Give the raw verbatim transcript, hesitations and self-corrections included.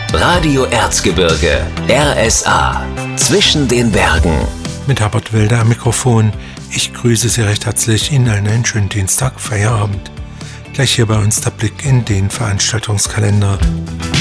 Radio Erzgebirge, R S A, zwischen den Bergen. Mit Herbert Wilder am Mikrofon. Ich grüße Sie recht herzlich. Ihnen allen einen schönen Dienstag, Feierabend. Gleich hier bei uns der Blick in den Veranstaltungskalender.